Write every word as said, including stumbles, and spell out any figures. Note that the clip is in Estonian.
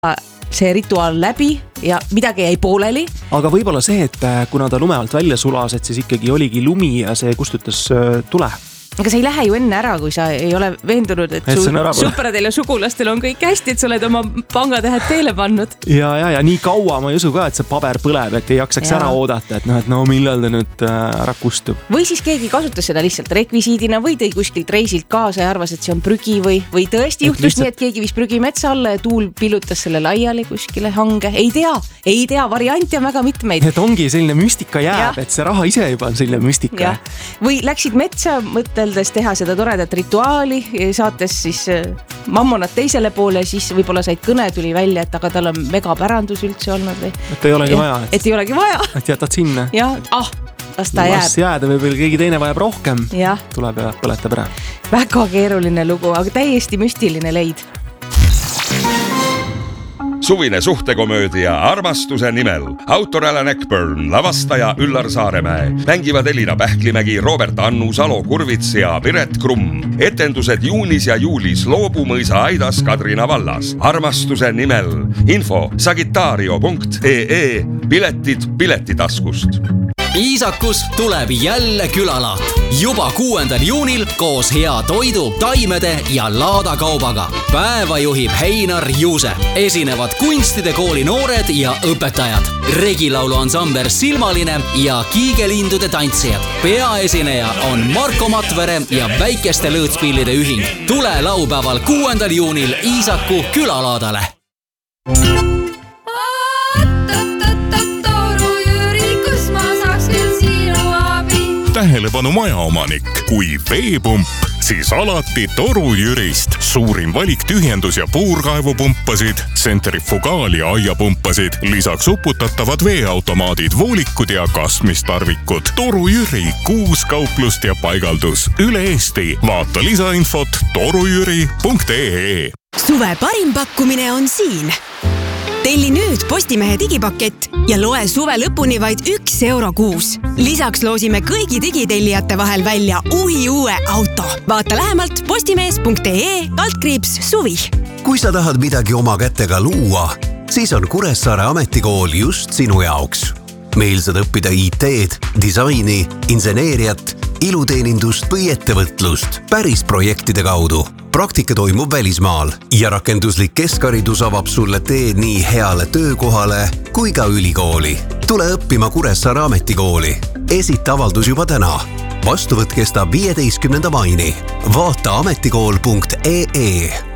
see rituaal läbi ja midagi jäi pooleli. Aga võib-olla see, et kuna ta lume alt välja sulas, et siis ikkagi oligi lumi ja see kustutas tule. Aga sa ei lähe ju enne ära, kui sa ei ole veendunud, et, et su sõpradel ja sugulastel on kõik hästi, et sa oled oma pangatähed teele pannud. Ja, ja, ja nii kaua ma ei usu ka, et see paber põleb, et ei jaksaks ja. ära oodata, et noh, et no millal ta nüüd ära kustub. Või siis keegi kasutas seda lihtsalt rekvisiidina või tõi kuskilt reisilt kaasa ja arvas, et see on prügi või, või tõesti et juhtus lihtsalt... nii, et keegi viis prügi metsa alla ja tuul pillutas selle laiali kuskile hange. Ei tea, ei tea, varianti on väga mitmeid. Et ongi selline müstika jääb, ja. et see raha ise juba on selline müstika. Ja. Või läksid metsa mõttel teha seda toredat rituaali, saates siis mammonad teisele poole, siis võib-olla said kõne tuli välja, et aga tal on megapärandus üldse olnud. Või? Et ei olegi vaja. Et, et ei olegi vaja. Et jätad sinna. Ja, ah, las ta jääb. Las jääda võib-olla keegi teine vajab rohkem. Ja. Tuleb ja põletab ära. Väga keeruline lugu, aga täiesti müstiline leid. Suvine suhtekomöödia Armastuse nimel. Autor Alan Eckburn, lavastaja Üllar Saaremäe. Mängivad Elina Pähklimägi, Robert Annu, Salo Kurvits ja Piret Krumm. Etendused juunis ja juulis Loobumõisa Aidas Kadrina vallas. Armastuse nimel. Info sagitario punkt ee. Piletid piletitaskust. Iisakus tuleb jälle külalaat. Juba kuuendal juunil koos hea toidu, taimede ja laadakaubaga. Päeva juhib Heinar Juuse. Esinevad kunstide kooli noored ja õpetajad. Regilaulu ansamber Silmaline ja Kiigelindude tantsijad. Peaesineja on Marko Matvere ja Väikeste lõõtspillide ühing. Tule laupäeval kuuendal juunil Iisaku külalaadale. Tähelepanu majaomanik, kui veepump, siis alati Toru Jürist. Suurim valik tühjendus- ja puurkaevupumpasid, centrifugaal- ja aiapumpasid, lisaks uputatavad veeautomaadid, voolikud ja kasmistarvikud. Toru Jüri, kuus kauplust ja paigaldus üle Eesti. Vaata lisainfot torujüri punkt ee. Suve parim pakkumine on siin. Telli nüüd Postimehe digipakett ja loe suve lõpuni vaid üks euro kuus. Lisaks loosime kõigi digitellijate vahel välja uhi uue auto. Vaata lähemalt postimees punkt ee kaldkriips suvi. Kui sa tahad midagi oma kätega luua, siis on Kuressaare ametikool just sinu jaoks. Meil saad õppida I T-d, disaini, inseneeriat, iluteenindust või ettevõtlust päris projektide kaudu. Praktika toimub välismaal ja rakenduslik keskharidus avab sulle tee nii heale töökohale kui ka ülikooli. Tule õppima Kuressaare ametikooli. Esita avaldus juba täna. Vastuvõtt kestab viieteistkümnenda maini. Vaata ametikool punkt ee.